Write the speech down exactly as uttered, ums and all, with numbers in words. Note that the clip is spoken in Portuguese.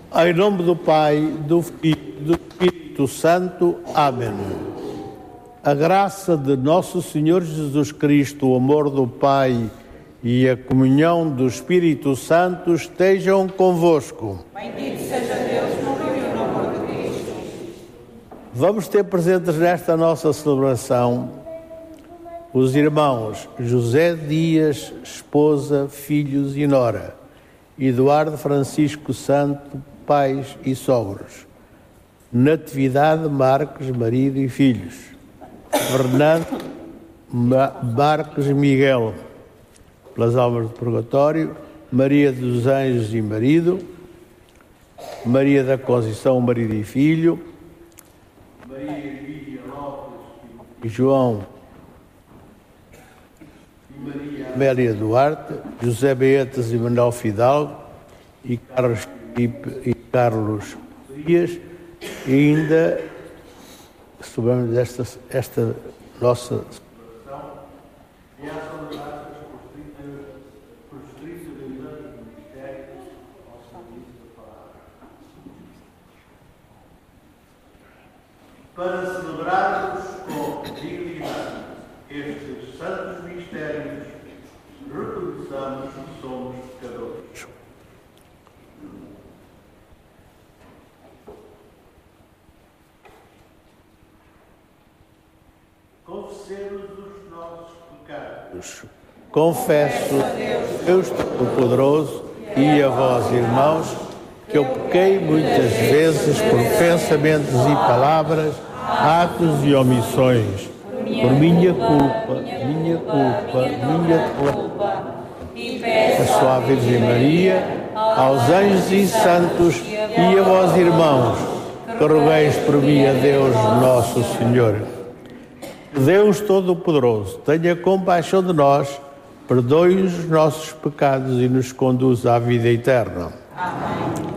Em nome do Pai, do Filho e do Espírito Santo. Amém. A graça de Nosso Senhor Jesus Cristo, o amor do Pai e a comunhão do Espírito Santo estejam convosco. Bendito seja Deus no Rio e no amor de Cristo. Vamos ter presentes nesta nossa celebração os irmãos José Dias, esposa, filhos e nora, Eduardo Francisco Santo, pais e sogros, Natividade Marques, marido e filhos, Fernando Marques Miguel, pelas almas do purgatório, Maria dos Anjos e marido, Maria da Conceição, marido e filho, Maria Emília Lopes e João e Maria Amélia Duarte, José Beatas e Manuel Fidalgo e Carlos e Carlos Dias, e ainda soubemos esta, esta nossa celebração e a celebradas por estrito do Ministério ao serviço da palavra. Para celebrarmos com dignidade estes santos mistérios, reconheçamos que somos pecadores. Confessemos os nossos pecados. Confesso a Deus Todo-Poderoso e a vós, irmãos, que eu pequei muitas vezes por pensamentos e palavras, atos e omissões, por minha culpa, minha culpa, minha culpa. E peço A sua Virgem Maria, aos anjos e santos e a vós, irmãos, que rogueis por mim a Deus Nosso Senhor. Deus Todo-Poderoso, tenha compaixão de nós, perdoe os nossos pecados e nos conduza à vida eterna. Amém.